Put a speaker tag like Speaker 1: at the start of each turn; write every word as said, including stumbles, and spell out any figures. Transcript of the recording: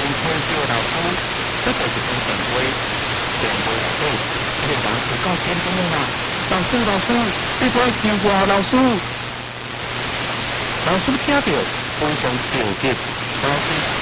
Speaker 1: 退休老师，这就是本电话，电话内底，这个人是够天真的啦。老师，老师，你不要听我，老师。老师听到，非常着急，老师。